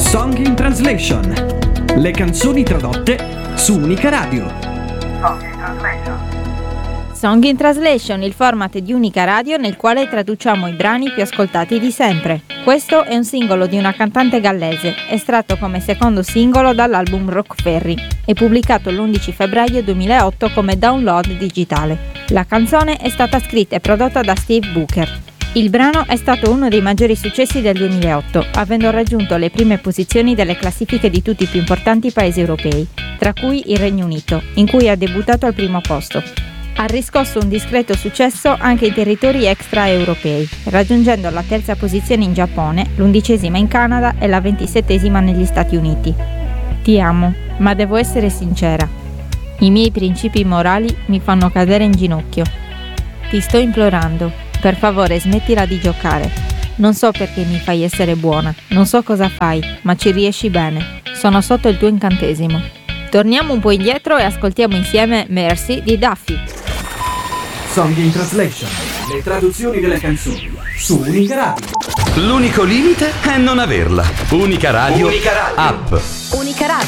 Song in Translation. Le canzoni tradotte su Unica Radio. Song in Translation, il format di Unica Radio nel quale traduciamo i brani più ascoltati di sempre. Questo è un singolo di una cantante gallese, estratto come secondo singolo dall'album Rockferry e pubblicato l'11 febbraio 2008 come download digitale. La canzone è stata scritta e prodotta da Steve Booker. Il brano è stato uno dei maggiori successi del 2008, avendo raggiunto le prime posizioni delle classifiche di tutti i più importanti paesi europei, tra cui il Regno Unito, in cui ha debuttato al primo posto. Ha riscosso un discreto successo anche in territori extraeuropei, raggiungendo la terza posizione in Giappone, l'11ª in Canada e la 27ª negli Stati Uniti. Ti amo, ma devo essere sincera. I miei principi morali mi fanno cadere in ginocchio. Ti sto implorando. Per favore, smettila di giocare. Non so perché mi fai essere buona, non so cosa fai, ma ci riesci bene. Sono sotto il tuo incantesimo. Torniamo un po' indietro e ascoltiamo insieme Mercy di Duffy. Song in Translation. Le traduzioni delle canzoni su Unica Radio. L'unico limite è non averla. Unica Radio. App. Unica Radio.